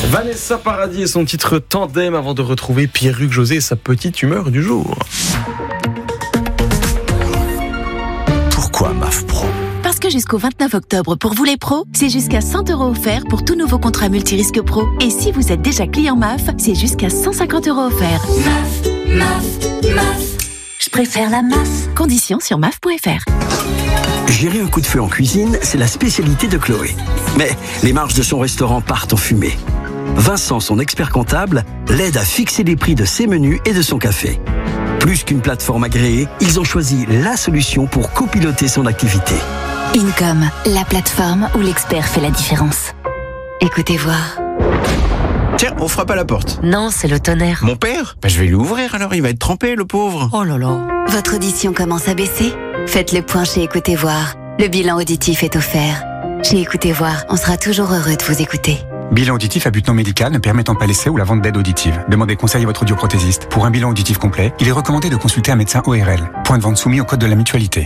Vanessa Paradis et son titre Tandem avant de retrouver Pierre-Hugues José et sa petite humeur du jour. Pourquoi MAF Pro ? Parce que jusqu'au 29 octobre, pour vous les pros, c'est jusqu'à 100 € offerts pour tout nouveau contrat multirisque pro. Et si vous êtes déjà client MAF, c'est jusqu'à 150 € offerts. MAF. Je préfère la MAF. Conditions sur maf.fr. Gérer un coup de feu en cuisine, c'est la spécialité de Chloé. Mais les marges de son restaurant partent en fumée. Vincent, son expert comptable, l'aide à fixer les prix de ses menus et de son café. Plus qu'une plateforme agréée, ils ont choisi la solution pour copiloter son activité. Income, la plateforme où l'expert fait la différence. Écoutez voir. Tiens, on frappe à la porte. Non, c'est le tonnerre. Mon père ? Je vais lui ouvrir alors, il va être trempé, le pauvre. Oh là là. Votre audition commence à baisser ? Faites le point chez Écoutez voir. Le bilan auditif est offert. Chez Écoutez voir, on sera toujours heureux de vous écouter. Bilan auditif à but non médical ne permettant pas l'essai ou la vente d'aide auditive. Demandez conseil à votre audioprothésiste. Pour un bilan auditif complet, il est recommandé de consulter un médecin ORL. Point de vente soumis au code de la mutualité.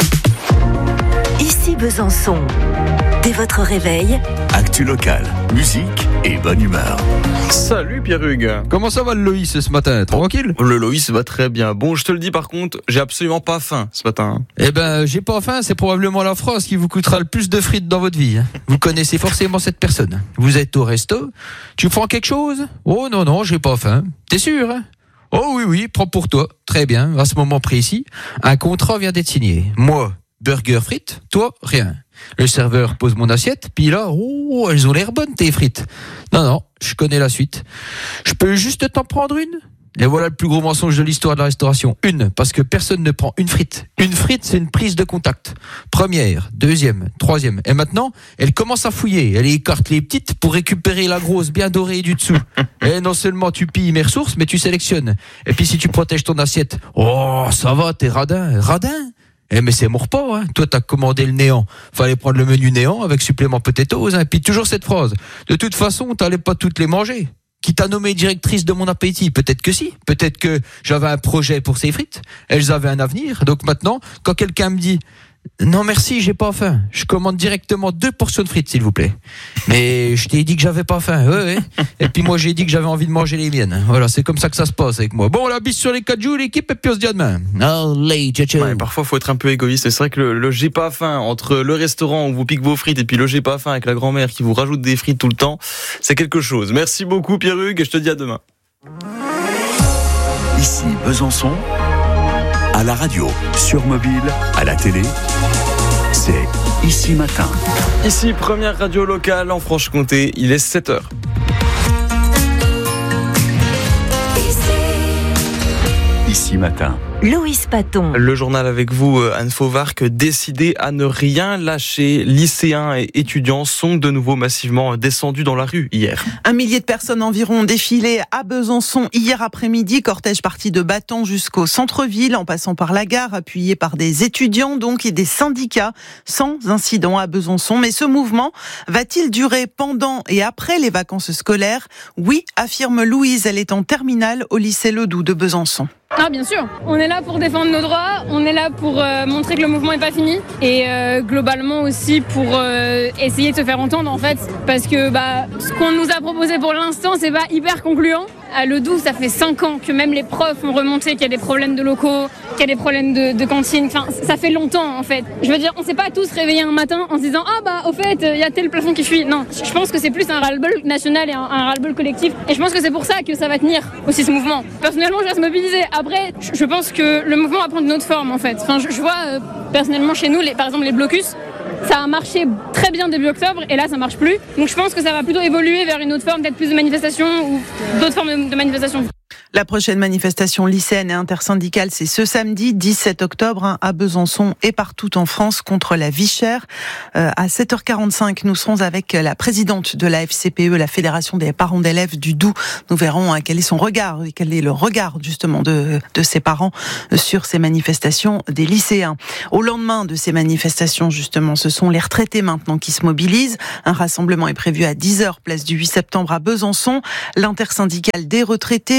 Ici Besançon. Dès votre réveil, Actu locale, musique et bonne humeur. Salut Pierre-Hugues. Comment ça va le Loïs ce matin ? Tranquille ? Le Loïs va très bien. Bon, je te le dis par contre, j'ai absolument pas faim ce matin. Eh ben, j'ai pas faim, c'est probablement la phrase qui vous coûtera le plus de frites dans votre vie. Vous connaissez forcément cette personne. Vous êtes au resto, tu prends quelque chose ? Oh non, j'ai pas faim. T'es sûr, hein ? Oh oui, prends pour toi. Très bien, à ce moment précis, un contrat vient d'être signé. Moi, burger frites, toi, rien. Le serveur pose mon assiette, puis là, oh, elles ont l'air bonnes tes frites. Non, je connais la suite. Je peux juste t'en prendre une ? Et voilà le plus gros mensonge de l'histoire de la restauration. Une, parce que personne ne prend une frite. Une frite, c'est une prise de contact. Première, deuxième, troisième. Et maintenant, elle commence à fouiller. Elle écarte les petites pour récupérer la grosse bien dorée du dessous. Et non seulement tu pilles mes ressources, mais tu sélectionnes. Et puis si tu protèges ton assiette, oh, ça va, t'es radin. Radin ? Mais c'est mon repas, hein. Toi, t'as commandé le néant. Fallait prendre le menu néant avec supplément potatoes, hein. Et puis toujours cette phrase. De toute façon, t'allais pas toutes les manger. Qui t'a nommé directrice de mon appétit? Peut-être que si. Peut-être que j'avais un projet pour ces frites. Elles avaient un avenir. Donc maintenant, quand quelqu'un me dit non merci, j'ai pas faim, je commande directement 2 portions de frites s'il vous plaît. Mais je t'ai dit que j'avais pas faim, ouais. Et puis moi j'ai dit que j'avais envie de manger les miennes. Voilà, c'est comme ça que ça se passe avec moi. Bon, la bise sur les 4 jours l'équipe et puis on se dit à demain. Allez, ciao. Ouais, parfois faut être un peu égoïste. C'est vrai que le j'ai pas faim entre le restaurant où vous piquez vos frites et puis le j'ai pas faim avec la grand-mère qui vous rajoute des frites tout le temps, c'est quelque chose. Merci beaucoup Pierre-Hugues et je te dis à demain. Ici Besançon, à la radio, sur mobile, à la télé, c'est Ici Matin. Ici, première radio locale en Franche-Comté, il est 7h. Ici Matin. Loïs Paton. Le journal avec vous, Anne Fauvarc, décidé à ne rien lâcher. Lycéens et étudiants sont de nouveau massivement descendus dans la rue hier. 1 millier de personnes environ ont défilé à Besançon hier après-midi. Cortège parti de Batton jusqu'au centre-ville, en passant par la gare, appuyé par des étudiants donc et des syndicats, sans incident à Besançon. Mais ce mouvement va-t-il durer pendant et après les vacances scolaires ? Oui, affirme Louise, elle est en terminale au lycée Ledoux de Besançon. Ah bien sûr, on est là pour défendre nos droits, on est là pour montrer que le mouvement n'est pas fini et globalement aussi pour essayer de se faire entendre en fait, parce que ce qu'on nous a proposé pour l'instant c'est pas hyper concluant. À Ledoux, ça fait 5 ans que même les profs ont remonté qu'il y a des problèmes de locaux, qu'il y a des problèmes de cantine, enfin ça fait longtemps en fait. Je veux dire, on s'est pas tous réveillés un matin en se disant au fait il y a tel plafond qui fuit. Non, je pense que c'est plus un ras-le-bol national et un ras-le-bol collectif et je pense que c'est pour ça que ça va tenir aussi ce mouvement. Personnellement je vais se mobiliser. Après, je pense que le mouvement va prendre une autre forme en fait. Enfin, je vois personnellement chez nous, par exemple les blocus, ça a marché très bien début octobre et là ça marche plus. Donc je pense que ça va plutôt évoluer vers une autre forme, peut-être plus de manifestations ou d'autres formes de manifestations. La prochaine manifestation lycéenne et intersyndicale, c'est ce samedi 17 octobre à Besançon et partout en France contre la vie chère. À 7h45, nous serons avec la présidente de la FCPE, la Fédération des parents d'élèves du Doubs. Nous verrons quel est son regard et quel est le regard justement de ses parents sur ces manifestations des lycéens. Au lendemain de ces manifestations, justement, ce sont les retraités maintenant qui se mobilisent. Un rassemblement est prévu à 10h, place du 8 septembre à Besançon. L'intersyndicale des retraités a choisi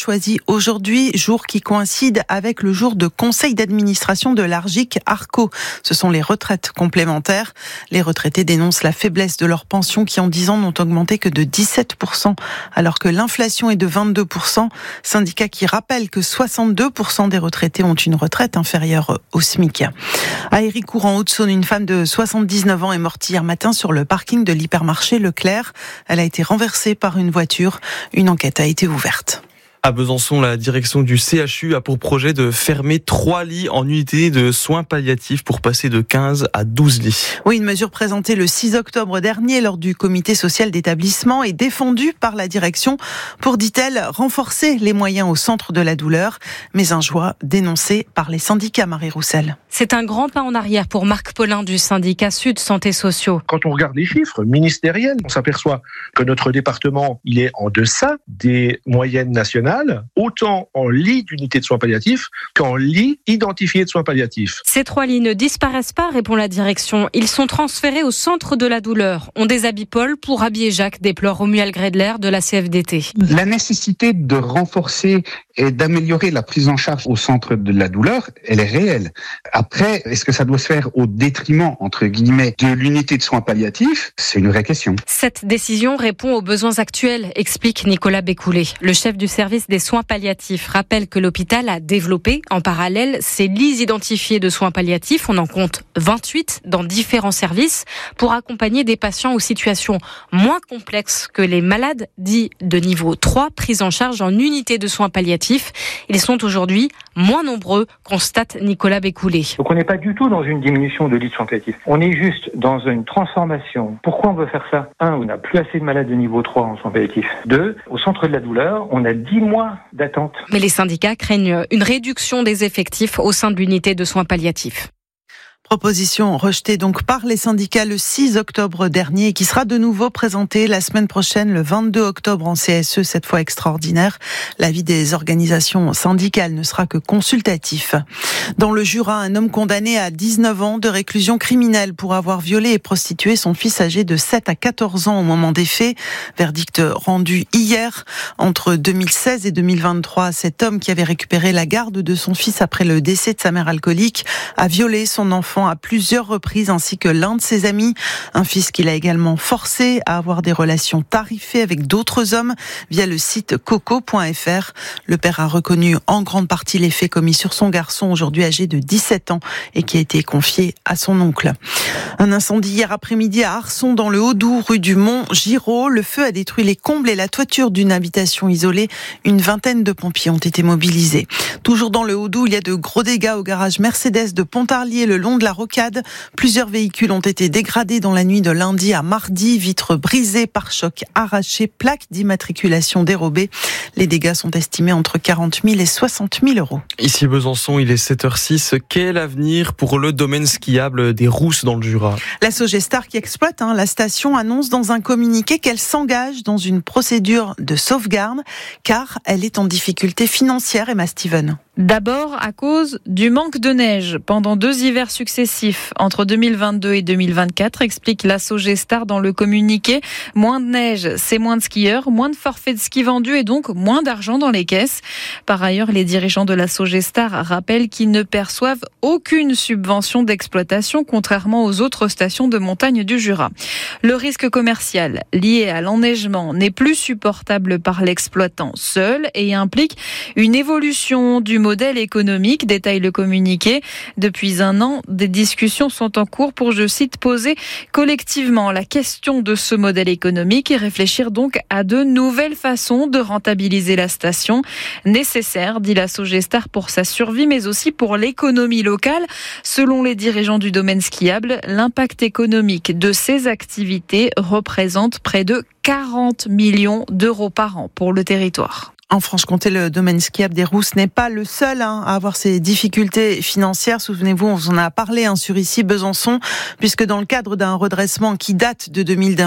choisi aujourd'hui, jour qui coïncide avec le jour de conseil d'administration de l'Argic-Arco. Ce sont les retraites complémentaires. Les retraités dénoncent la faiblesse de leurs pensions qui en 10 ans n'ont augmenté que de 17%, alors que l'inflation est de 22%. Syndicat qui rappelle que 62% des retraités ont une retraite inférieure au SMIC. À Héricourt, en Haute-Saône, une femme de 79 ans est morte hier matin sur le parking de l'hypermarché Leclerc. Elle a été renversée par une voiture. Une enquête a été ouverte. À Besançon, la direction du CHU a pour projet de fermer 3 lits en unité de soins palliatifs pour passer de 15 à 12 lits. Oui, une mesure présentée le 6 octobre dernier lors du comité social d'établissement et défendue par la direction pour, dit-elle, renforcer les moyens au centre de la douleur. Mais un choix dénoncé par les syndicats, Marie Roussel. C'est un grand pas en arrière pour Marc Paulin du syndicat Sud Santé Sociaux. Quand on regarde les chiffres ministériels, on s'aperçoit que notre département, il est en deçà des moyennes nationales, autant en lits d'unités de soins palliatifs qu'en lits identifiés de soins palliatifs. Ces 3 lits ne disparaissent pas, répond la direction. Ils sont transférés au centre de la douleur. On déshabille Paul pour habiller Jacques, déplore Romuald Gredler de la CFDT. La nécessité de renforcer et d'améliorer la prise en charge au centre de la douleur, elle est réelle. Après, est-ce que ça doit se faire au détriment, entre guillemets, de l'unité de soins palliatifs ? C'est une vraie question. Cette décision répond aux besoins actuels, explique Nicolas Bécoulé. Le chef du service des soins palliatifs rappelle que l'hôpital a développé en parallèle ses lits identifiés de soins palliatifs. On en compte 28 dans différents services pour accompagner des patients aux situations moins complexes que les malades dits de niveau 3 pris en charge en unité de soins palliatifs. Ils sont aujourd'hui moins nombreux, constate Nicolas Bécoulé. Donc on n'est pas du tout dans une diminution de lits de soins palliatifs. On est juste dans une transformation. Pourquoi on veut faire ça ? 1, on n'a plus assez de malades de niveau 3 en soins palliatifs. 2, au centre de la douleur, on a 10 mois d'attente. Mais les syndicats craignent une réduction des effectifs au sein de l'unité de soins palliatifs. Proposition rejetée donc par les syndicats le 6 octobre dernier et qui sera de nouveau présentée la semaine prochaine, le 22 octobre en CSE, cette fois extraordinaire. L'avis des organisations syndicales ne sera que consultatif. Dans le Jura, un homme condamné à 19 ans de réclusion criminelle pour avoir violé et prostitué son fils âgé de 7 à 14 ans au moment des faits. Verdict rendu hier. Entre 2016 et 2023, cet homme qui avait récupéré la garde de son fils après le décès de sa mère alcoolique a violé son enfant à plusieurs reprises ainsi que l'un de ses amis. Un fils qu'il a également forcé à avoir des relations tarifées avec d'autres hommes via le site coco.fr. Le père a reconnu en grande partie les faits commis sur son garçon aujourd'hui âgé de 17 ans et qui a été confié à son oncle. Un incendie hier après-midi à Arçon dans le Haut-Doubs, rue du Mont-Giraud. Le feu a détruit les combles et la toiture d'une habitation isolée. Une vingtaine de pompiers ont été mobilisés. Toujours dans le Haut-Doubs, il y a de gros dégâts au garage Mercedes de Pontarlier le long de la Rocade. Plusieurs véhicules ont été dégradés dans la nuit de lundi à mardi. Vitres brisées, pare-chocs arrachés, plaques d'immatriculation dérobées. Les dégâts sont estimés entre 40 000 et 60 000 euros. Ici Besançon, il est 7h06. Quel avenir pour le domaine skiable des Rousses dans le Jura ? La Sogestar qui exploite la station annonce dans un communiqué qu'elle s'engage dans une procédure de sauvegarde car elle est en difficulté financière, Emma Steven. D'abord à cause du manque de neige pendant 2 hivers successifs entre 2022 et 2024, explique la Sogestar dans le communiqué. Moins de neige, c'est moins de skieurs, moins de forfaits de ski vendus et donc moins d'argent dans les caisses. Par ailleurs, les dirigeants de la Sogestar rappellent qu'ils ne perçoivent aucune subvention d'exploitation, contrairement aux autres stations de montagne du Jura. Le risque commercial lié à l'enneigement n'est plus supportable par l'exploitant seul et implique une évolution du modèle économique, détaille le communiqué. Depuis 1 an, des discussions sont en cours pour, je cite, poser collectivement la question de ce modèle économique et réfléchir donc à de nouvelles façons de rentabiliser la station. Nécessaire, dit la Sogestar, pour sa survie, mais aussi pour l'économie locale. Selon les dirigeants du domaine skiable, l'impact économique de ces activités représente près de 40 millions d'euros par an pour le territoire. En Franche-Comté, le domaine skiable des Rousses n'est pas le seul à avoir ces difficultés financières. Souvenez-vous, on en a parlé sur ici Besançon, puisque dans le cadre d'un redressement qui date de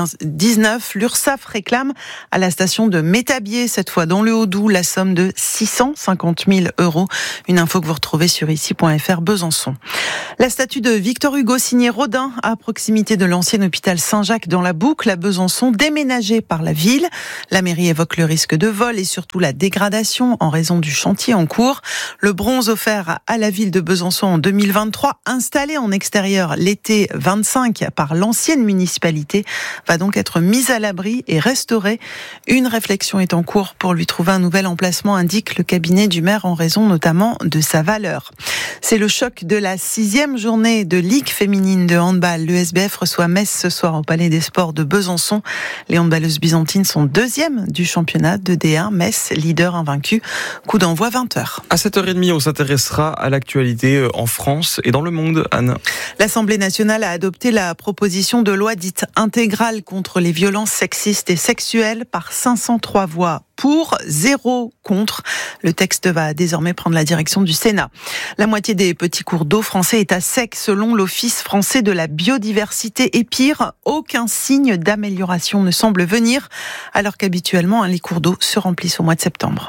2019, l'URSSAF réclame à la station de Métabier, cette fois dans le Haut-Doubs, la somme de 650 000 euros. Une info que vous retrouvez sur ici.fr Besançon. La statue de Victor Hugo signée Rodin à proximité de l'ancien hôpital Saint-Jacques dans la Boucle à Besançon, déménagée par la ville. La mairie évoque le risque de vol et surtout la la dégradation en raison du chantier en cours. Le bronze offert à la ville de Besançon en 2023, installé en extérieur l'été 25 par l'ancienne municipalité, va donc être mis à l'abri et restauré. Une réflexion est en cours pour lui trouver un nouvel emplacement, indique le cabinet du maire, en raison notamment de sa valeur. C'est le choc de la 6e journée de Ligue féminine de handball. Le SBF reçoit Metz ce soir au Palais des Sports de Besançon. Les handballeuses byzantines sont 2e du championnat de D1. Metz, leader invaincu. Coup d'envoi 20h. À 7h30, on s'intéressera à l'actualité en France et dans le monde, Anne. L'Assemblée nationale a adopté la proposition de loi dite intégrale contre les violences sexistes et sexuelles par 503 voix pour, 0 contre. Le texte va désormais prendre la direction du Sénat. La moitié des petits cours d'eau français est à sec selon l'Office français de la biodiversité. Et pire, aucun signe d'amélioration ne semble venir, alors qu'habituellement, les cours d'eau se remplissent au mois de septembre.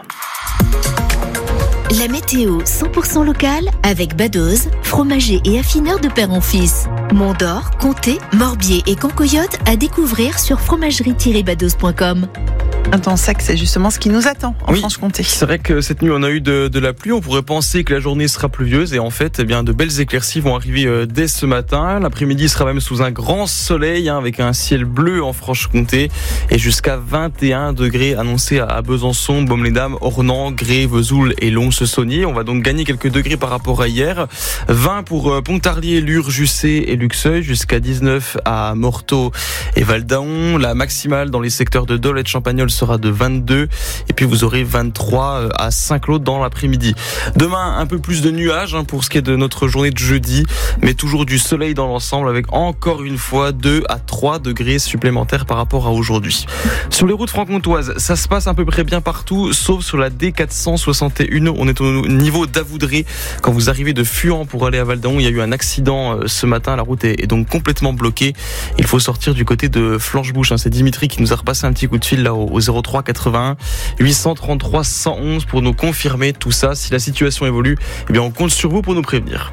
La météo 100% locale avec Badoz, fromager et affineur de père en fils. Mont-d'Or, Comté, Morbier et Cancoyote à découvrir sur fromagerie-badoz.com. Un temps sec, c'est justement ce qui nous attend en Franche-Comté. C'est vrai que cette nuit, on a eu de la pluie. On pourrait penser que la journée sera pluvieuse et en fait, de belles éclaircies vont arriver dès ce matin. L'après-midi sera même sous un grand soleil avec un ciel bleu en Franche-Comté et jusqu'à 21 degrés annoncés à Besançon, Baume-les-Dames, Ornans, Gré, Vesoul et Lons-Saunier. On va donc gagner quelques degrés par rapport à hier. 20 pour Pontarlier, Lure, Jussey et Luxeuil, jusqu'à 19 à Morteau et Val-d'Aon. La maximale dans les secteurs de Dole et de Champagnole sera de 22 et puis vous aurez 23 à Saint-Claude dans l'après-midi. Demain, un peu plus de nuages pour ce qui est de notre journée de jeudi, mais toujours du soleil dans l'ensemble avec encore une fois 2 à 3 degrés supplémentaires par rapport à aujourd'hui. Sur les routes franc-comtoises, ça se passe à peu près bien partout, sauf sur la D461. On est au niveau d'Avoudré. Quand vous arrivez de Fuan pour aller à Val-d'Aon, il y a eu un accident ce matin. La route est donc complètement bloquée. Il faut sortir du côté de Flanchebouche. C'est Dimitri qui nous a repassé un petit coup de fil là au 03 81 833 111 pour nous confirmer tout ça. Si la situation évolue, on compte sur vous pour nous prévenir.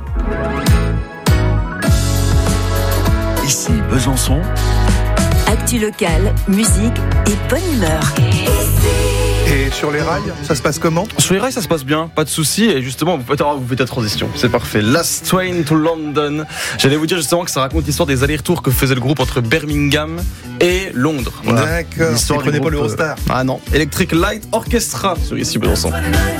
Ici Besançon. Actu locale, musique et bonne humeur. Et sur les rails, ça se passe comment ? Sur les rails, ça se passe bien, pas de soucis. Et justement, vous faites la transition, c'est parfait. Last Train to London. J'allais vous dire justement que ça raconte l'histoire des allers-retours que faisait le groupe entre Birmingham et Londres. Voilà. D'accord, vous ne prenez pas l'Eurostar. Ah non, Electric Light Orchestra sur ici Besançon.